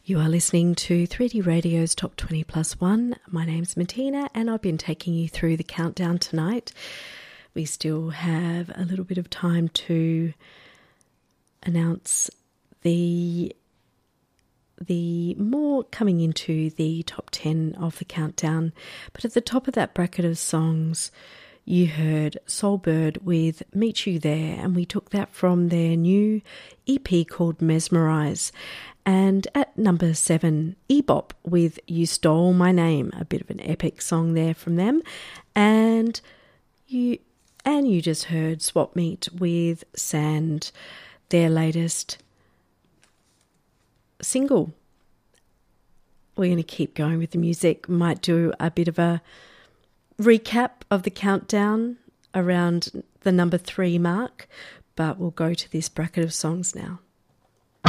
You are listening to 3D Radio's Top 20 Plus One. My name's Martina and I've been taking you through the countdown tonight. We still have a little bit of time to announce the more coming into the top 10 of the countdown. But at the top of that bracket of songs, you heard Soulbird with Meet You There, and we took that from their new EP called Mesmerize. And at number 7, Ebop with You Stole My Name, a bit of an epic song there from them. And you just heard Swap Meet with Sand, their latest single. We're going to keep going with the music. Might do a bit of a recap of the countdown around the number 3 mark, but we'll go to this bracket of songs now.